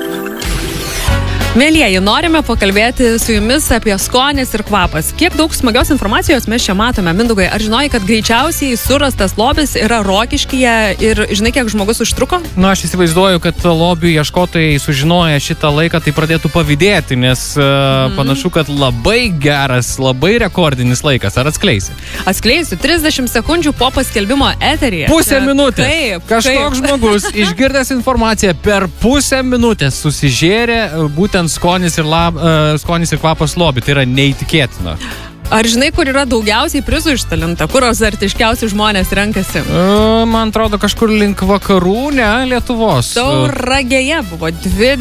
Mėlieji, norime pakalbėti su jumis apie skonis ir kvapas. Kiek daug smagios informacijos mes čia matome. Mindaugai, ar žinojai, kad greičiausiai surastas lobis yra Rokiškyje ir žinai, kiek žmogus užtruko? Aš įsivaizduoju, kad lobių ieškotojai sužinoję šitą laiką tai pradėtų pavydėti, nes panašu, kad labai geras, labai rekordinis laikas. Ar atskleisi? Atskleisiu, 30 sekundžių po paskelbimo eteryje. Pusę minutės. Taip. Kažkoks žmogus išgirdęs informaciją per pusę minutės susižėrė būtent skonis ir kvapas lobį. Tai yra neįtikėtina. Ar žinai, kur yra daugiausiai prizų išdalinta? Kur azartiškiausi žmonės renkasi? Man atrodo, kažkur link vakarų, ne, Lietuvos. Tauragėje buvo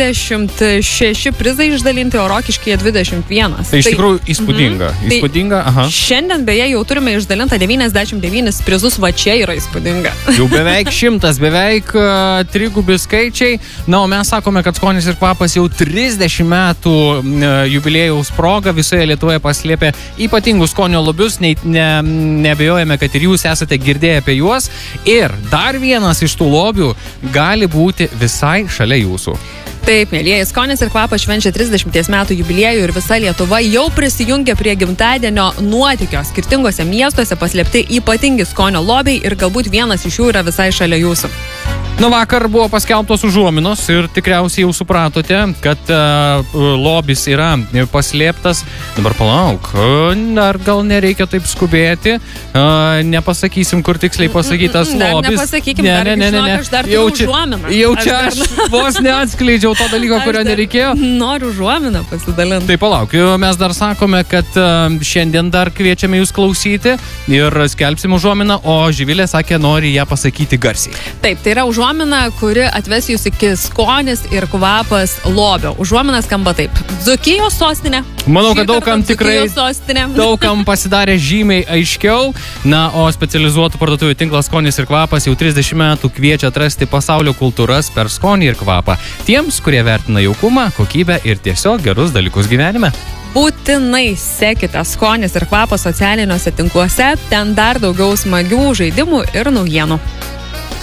26 prizai išdalinti, o Rokiškyje 21. Tai iš tikrųjų įspūdinga. Įspūdinga, aha. Šiandien beje jau turime išdalintą 99 prizus, va čia yra įspūdinga. Jau beveik 100, beveik trigubi skaičiai. Na, o mes sakome, kad skonis ir kvapas jau 30 metų jubiliejaus proga visoje Lietuvoje paslėpė ypatingus skonio lobius, neabejojame, kad ir jūs esate girdėję apie juos. Ir dar vienas iš tų lobių gali būti visai šalia jūsų. Taip, mėlieji, skonis ir kvapas švenčia 30 metų jubiliejų ir visa Lietuva jau prisijungia prie gimtadienio nuotykio. Skirtingose miestuose paslėpti ypatingi skonio lobiai ir galbūt vienas iš jų yra visai šalia jūsų. Na, vakar buvo paskelbtos užuominos ir tikriausiai jau supratote, kad lobis yra paslėptas. Dabar palauk, ar gal nereikia taip skubėti, nepasakysim, kur tiksliai pasakytas lobis. Dar nepasakykim, aš dar turiu užuominą. Jau čia aš vos neatskleidžiau to dalyko, kurio nereikėjo. Noriu užuominą pasidalinti. Tai palauk, mes dar sakome, kad šiandien dar kviečiame jūs klausyti ir skelbsim užuominą, o Živilė sakė, nori ją pasakyti garsiai. Taip, tai yra užuomina, kuri atves jūs iki skonis ir kvapas lobio. Užuomina skamba taip. Dzūkijos sostinė. Manau, kad daugam tikrai daugam pasidarė žymiai aiškiau. Na, o specializuotų parduotuvių tinklas Skonis ir kvapas jau 30 metų kviečia atrasti pasaulio kultūras per skonį ir kvapą. Tiems, kurie vertina jaukumą, kokybę ir tiesiog gerus dalykus gyvenime. Būtinai sekite skonis ir kvapą socialiniuose tinkluose. Ten dar daugiau smagių žaidimų ir naujienų.